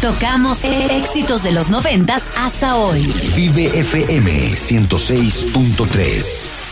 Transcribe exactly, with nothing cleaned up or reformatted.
Tocamos éxitos de los noventas hasta hoy. Vive F M ciento seis punto tres.